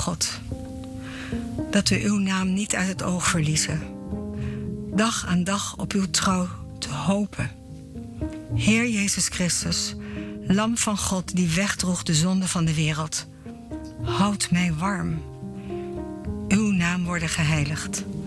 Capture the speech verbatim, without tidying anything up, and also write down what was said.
God. Dat we uw naam niet uit het oog verliezen. Dag aan dag op uw trouw te hopen. Heer Jezus Christus, Lam van God die wegdroeg de zonde van de wereld. Houd mij warm. Uw naam worden geheiligd.